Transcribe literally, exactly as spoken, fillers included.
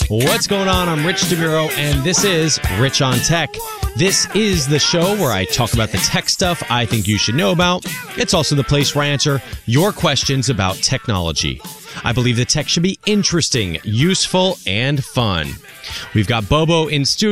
What's going on? I'm Rich DeMuro, and this is Rich on Tech. This is the show where I talk about the tech stuff I think you should know about. It's also the place where I answer your questions about technology. I believe that tech should be interesting, useful, and fun. We've got Bobo in studio.